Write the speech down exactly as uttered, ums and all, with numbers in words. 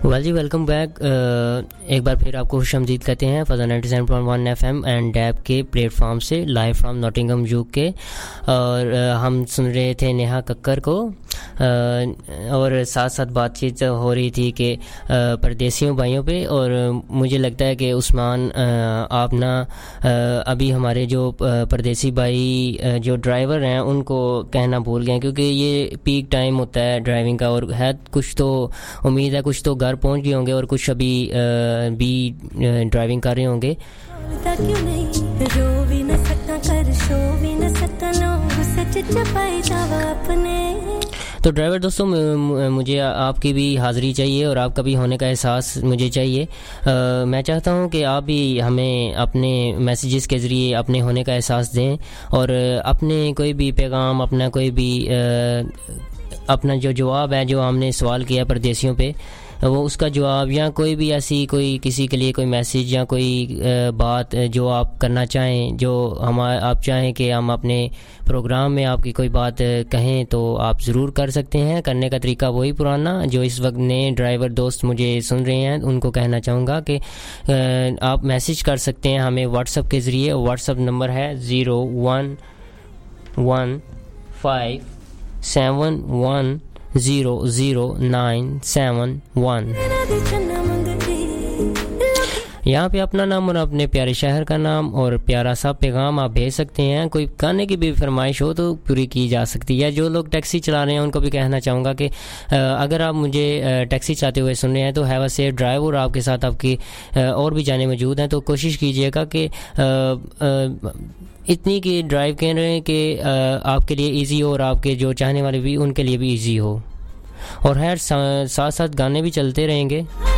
Well جی welcome back. ایک بار پھر آپ کو خوش آمدید کہتے ہیں فضا ninety seven point one F M and ڈیب کے پلیٹ فارم سے لائیو فرام ناٹنگھم یو کے. اور ہم سن رہے تھے نیہا ککر کو, اور ساتھ ساتھ بات چیت ہو رہی تھی کہ پردیسیوں بھائیوں پہ. اور مجھے لگتا ہے کہ عثمان آپ نا ابھی ہمارے جو پردیسی بھائی جو ڈرائیور ہیں ان کو کہنا بھول گئے, کیونکہ یہ پیک ٹائم ہوتا ہے ڈرائیونگ کا, اور ہے کچھ تو امید ہے کچھ تو گھر پہنچ گئے ہوں گے اور کچھ ابھی بھی ڈرائیونگ کر رہے ہوں گے. تو ڈرائیور دوستوں مجھے آپ کی بھی حاضری چاہیے اور آپ کا بھی ہونے کا احساس مجھے چاہیے. میں چاہتا ہوں کہ آپ بھی ہمیں اپنے میسیجز کے ذریعے اپنے ہونے کا احساس دیں, اور اپنے کوئی بھی پیغام, اپنا کوئی بھی اپنا جو جواب ہے جو ہم نے سوال کیا پردیسیوں پہ, وہ اس کا جواب یا کوئی بھی ایسی کوئی کسی کے لیے کوئی میسیج یا کوئی بات جو آپ کرنا چاہیں, جو ہم آپ چاہیں کہ ہم اپنے پروگرام میں آپ کی کوئی بات کہیں, تو آپ ضرور کر سکتے ہیں. کرنے کا طریقہ وہی پرانا جو اس وقت نئے ڈرائیور دوست مجھے سن رہے ہیں ان کو کہنا چاہوں گا کہ آپ میسیج کر سکتے ہیں ہمیں واٹس ایپ کے ذریعے. واٹس ایپ نمبر ہے zero one one five seven one zero zero nine seven one. یہاں پہ اپنا نام اور اپنے پیارے شہر کا نام اور پیارا سا پیغام آپ بھیج سکتے ہیں. کوئی گانے کی بھی فرمائش ہو تو پوری کی جا سکتی ہے. جو لوگ ٹیکسی چلا رہے ہیں ان کو بھی کہنا چاہوں گا کہ اگر آپ مجھے ٹیکسی چلاتے ہوئے سن رہے ہیں تو ہیو اے سیف ڈرائیو, اور آپ کے ساتھ آپ کی اور بھی جانے موجود ہیں, تو کوشش کیجیے گا کہ اتنی کی ڈرائیو کر رہے ہیں کہ آپ کے لیے ایزی ہو اور آپ کے جو چاہنے والے بھی ان کے لیے بھی ایزی ہو. اور خیر ساتھ ساتھ گانے بھی چلتے رہیں گے.